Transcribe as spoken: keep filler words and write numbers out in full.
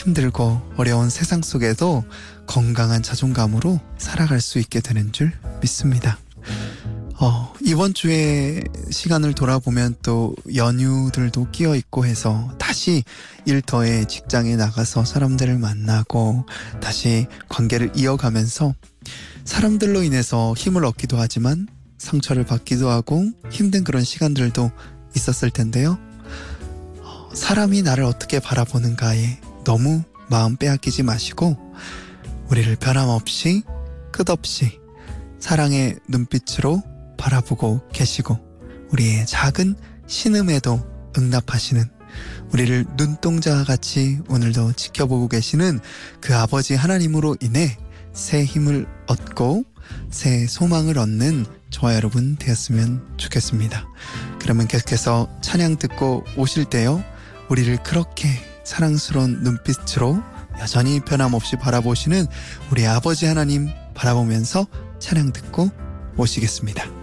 힘들고 어려운 세상 속에도 건강한 자존감으로 살아갈 수 있게 되는 줄 믿습니다. 어, 이번 주에 시간을 돌아보면 또 연휴들도 끼어 있고 해서 다시 일터에 직장에 나가서 사람들을 만나고 다시 관계를 이어가면서 사람들로 인해서 힘을 얻기도 하지만 상처를 받기도 하고 힘든 그런 시간들도 있었을 텐데요. 어, 사람이 나를 어떻게 바라보는가에 너무 마음 빼앗기지 마시고 우리를 변함없이 끝없이 사랑의 눈빛으로 바라보고 계시고 우리의 작은 신음에도 응답하시는 우리를 눈동자같이 오늘도 지켜보고 계시는 그 아버지 하나님으로 인해 새 힘을 얻고 새 소망을 얻는 저와 여러분 되었으면 좋겠습니다. 그러면 계속해서 찬양 듣고 오실 때요, 우리를 그렇게 사랑스러운 눈빛으로 여전히 변함없이 바라보시는 우리 아버지 하나님 바라보면서 찬양 듣고 오시겠습니다.